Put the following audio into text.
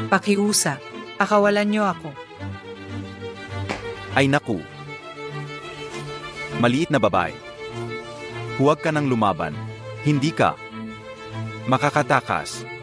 Pakiusa, pakawalan niyo ako. Ay naku. Maliit na babae. Huwag ka nang lumaban. Hindi ka makakatakas.